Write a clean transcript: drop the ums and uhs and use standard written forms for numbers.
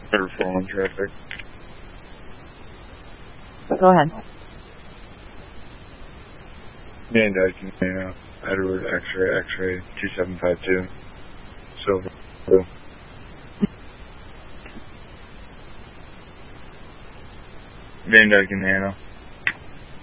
Or falling traffic. Go ahead. Van Dyke, Edward, X-ray, 2752. Silver. Van Dyke and Hannah.